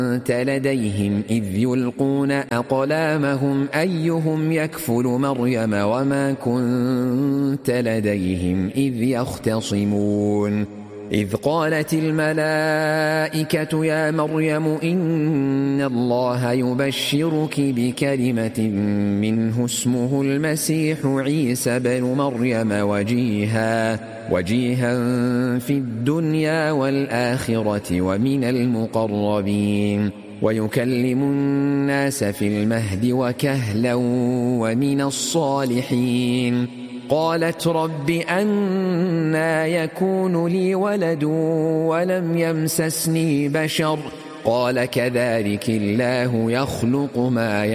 كنت لديهم إذ يلقون أقلامهم أيهم يكفل مريم وما كنت لديهم إذ يختصمون إذ قالت الملائكة يا مريم إن الله يبشرك بكلمة منه اسمه المسيح عيسى بن مريم وجيها في الدنيا والآخرة ومن المقربين ويكلم الناس في المهد وكهلا ومن الصالحين قالت رب أنى يكون لي ولد ولم يمسسني بشر قال كذلك الله يخلق ما